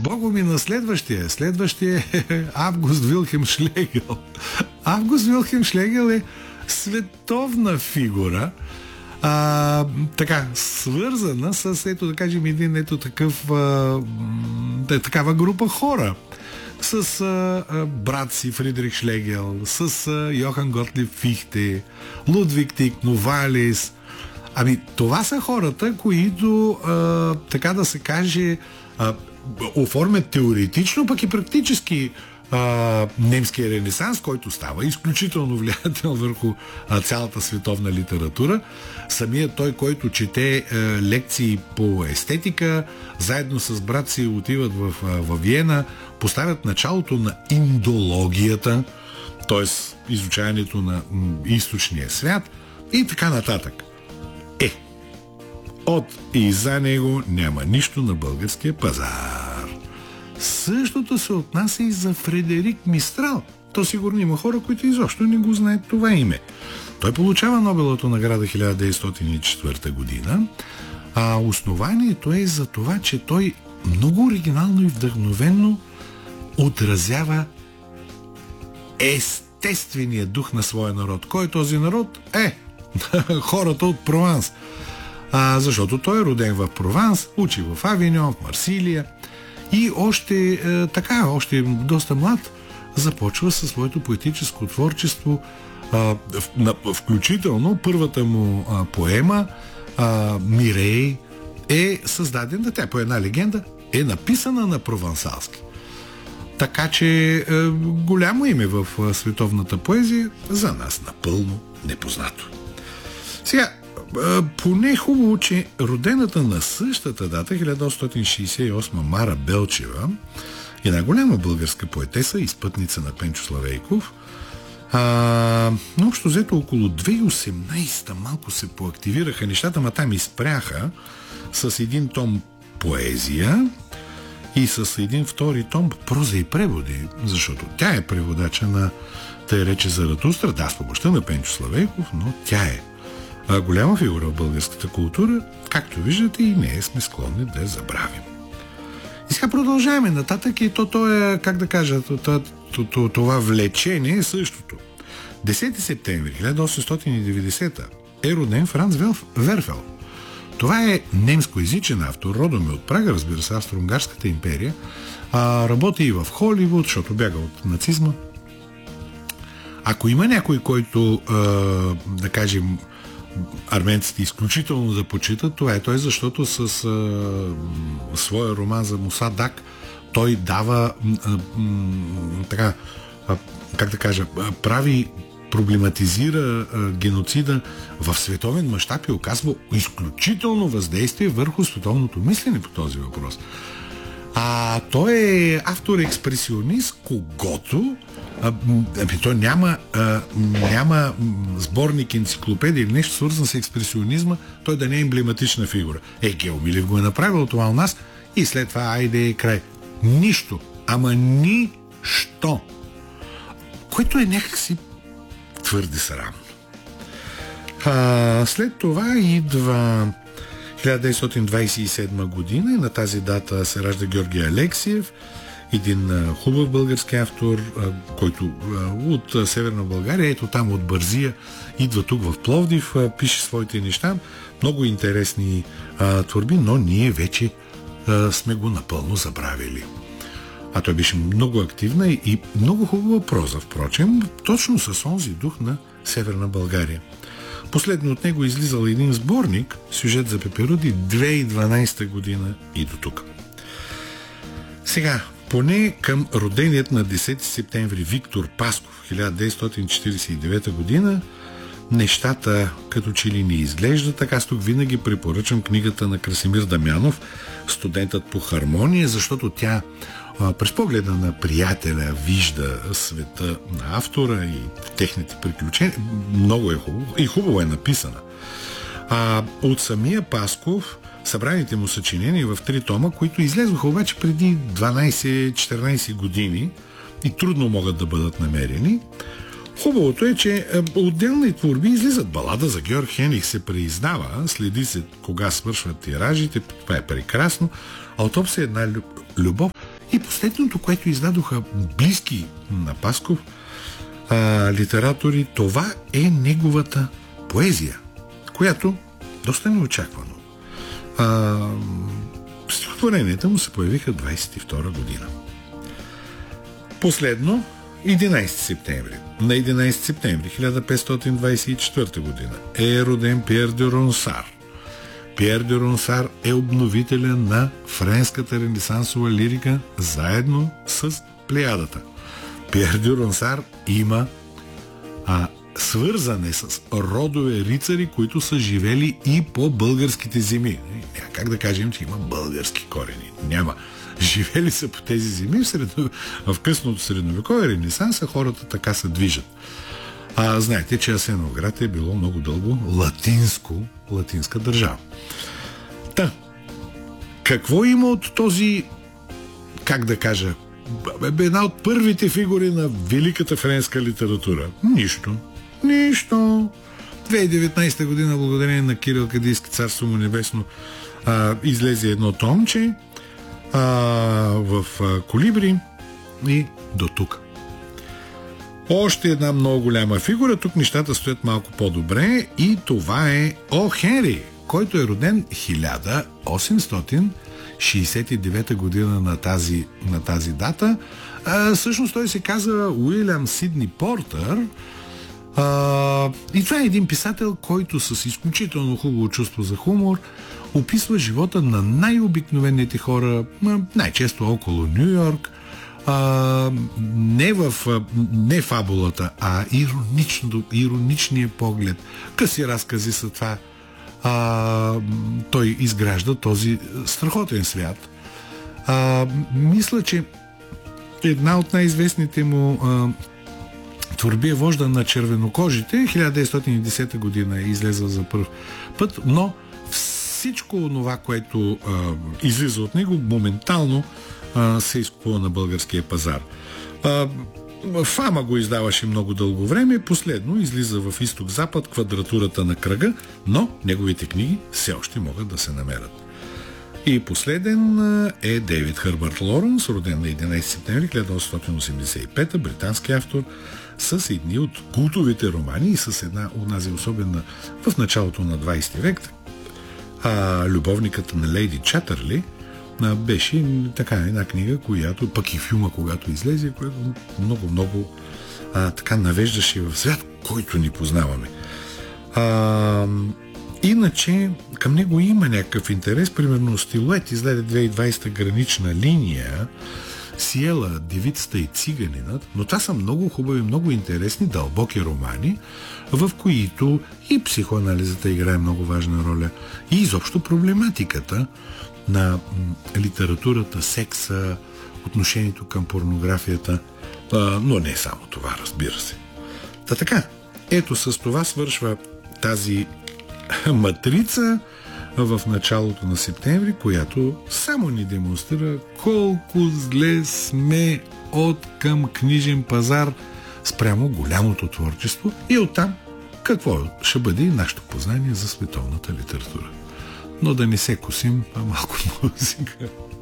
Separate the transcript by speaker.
Speaker 1: Богу ми на следващия. Следващия е Август Вилхелм Шлегел. Август Вилхелм Шлегел е световна фигура, така, свързана с, ето да кажем, един такава група хора. С брат си Фридрих Шлегел, с Йохан Готлиб Фихте, Лудвиг Тик, Новалис. Това са хората, които, така да се каже, оформят теоретично, пък и практически немския ренесанс, който става изключително влиятел върху цялата световна литература. Самият той, който чете лекции по естетика, заедно с брат си отиват в Виена, поставят началото на индологията, т.е. изучаването на източния свят и така нататък. От и за него няма нищо на българския пазар. Същото се отнася и за Фредерик Мистрал. То сигурно има хора, които изобщо не го знаят това име. Той получава Нобеловата награда 1904 година, а основанието е за това, че той много оригинално и вдъхновенно отразява естествения дух на своя народ. Кой е този народ? Хората от Прованс. Защото той е роден в Прованс, учи в Авиньон, в Марсилия и още доста млад започва със своето поетическо творчество, включително първата му поема Мирей е създадена, тя по една легенда е написана на провансалски. Така че голямо име в световната поезия, за нас напълно непознато. Сега, поне хубаво, че родената на същата дата, 1868, Мара Белчева, една голяма българска поетеса и спътница на Пенчо Славейков, но общо взето около 2018 малко се поактивираха нещата, там изпряха с един том поезия и с един втори том проза и преводи, защото тя е преводача на тъй рече Заратустра, с помощта на Пенчо Славейков, но тя е голяма фигура в българската култура, както виждате, и ние сме склонни да я забравим. И сега продължаваме нататък и то е, как да кажа, това влечение е същото. 10 септември 1890 е роден Франц Верфел. Това е немскоязичен автор, родом е от Прага, разбира се, Австро-Унгарската империя, работи и в Холивуд, защото бяга от нацизма. Ако има някой, който, да кажем, арменците изключително да почитат, това е той, защото с своя роман за Мусадак той дава така, как да кажа, проблематизира геноцида в световен мащаб и оказва изключително въздействие върху световното мислене по този въпрос. Той е автор-експресионист, когото той няма сборник, енциклопедия или нещо свързано с експресионизма, той да не е емблематична фигура. Гео Милев го е направил това у нас и след това айде край. Нищо, ама нищо, което е някакси твърде срамно. След това идва 1927 година и на тази дата се ражда Георги Алексиев, един хубав български автор, който от Северна България, ето там от Бързия, идва тук в Пловдив, пише своите неща, много интересни творби, но ние вече сме го напълно забравили. Той беше много активна и много хубава проза, впрочем, точно с онзи дух на Северна България. Последно от него излизал един сборник, Сюжет за пеперуди, 2012 година и до тук. Сега, поне към роденият на 10 септември Виктор Пасков, 1949 година, нещата като че ли не изглеждат така. Аз тук винаги препоръчам книгата на Красимир Дамянов, Студентът по хармония, защото тя през погледа на приятеля вижда света на автора и техните приключения. Много е хубаво и хубаво е написана. От самия Пасков събраните му съчинения в 3 тома, които излезоха обаче преди 12-14 години и трудно могат да бъдат намерени. Хубавото е, че отделни творби излизат. Балада за Георг Хенрих се преиздава, следи се кога свършват тиражите, това е прекрасно. Аутопсия една любов Последното, което издадоха близки на Пасков литератори, това е неговата поезия, която доста неочаквано. Стихотворенията му се появиха 22 година. Последно, 11 септември. На 11 септември 1524 година е роден Пиер дю Ронсар. Пиер дю Ронсар е обновителя на френската ренесансова лирика заедно с Плеядата. Пиер дю Ронсар има свързане с родове рицари, които са живели и по българските земи. Няма как да кажем, че има български корени. Няма. Живели са по тези земи в късното средновековие, Ренесанса, хората така се движат. Знаете, че Асеновград е било много дълго латинска държава. Какво има от този, как да кажа, една от първите фигури на великата френска литература? Нищо. 2019 година, благодарение на Кирил Кадийски, царство му небесно, излезе едно томче в Колибри и до тук. Още една много голяма фигура, тук нещата стоят малко по-добре, и това е О. Хенри, който е роден 1869 година на тази дата. Всъщност той се казва Уилям Сидни Портър. И това е един писател, който с изключително хубаво чувство за хумор описва живота на най-обикновените хора, най-често около Ню Йорк, не фабулата, а ироничния поглед. Къси разкази са това. Той изгражда този страхотен свят. Мисля, че една от най-известните му творби е Вожда на червенокожите. 1910 година е излезъл за първ път, но всичко това, което излиза от него, моментално се изкупува на българския пазар. Фама го издаваше много дълго време, последно излиза в Изток-Запад, Квадратурата на кръга, но неговите книги все още могат да се намерят. И последен е Дейвид Хърбърт Лоренс, роден на 11 септември 1885, британски автор, с едни от култовите романи и с една онази особена в началото на 20 век. Любовникът на Лейди Чатърли беше така една книга, която пък и филма, когато излезе, което много така навеждаше в свят, който ни познаваме. Иначе към него има някакъв интерес, примерно Стилует излезе 2020 Гранична линия, Сиела, Девицата и циганинът, но това са много хубави, много интересни, дълбоки романи, в които и психоанализата играе много важна роля, и изобщо проблематиката на литературата, секса, отношението към порнографията, но не само това, разбира се. Така, ето с това свършва тази матрица в началото на септември, която само ни демонстрира колко зле сме от към книжен пазар спрямо голямото творчество и оттам какво ще бъде и нашето познание за световната литература. Но да не се косим, малко музика.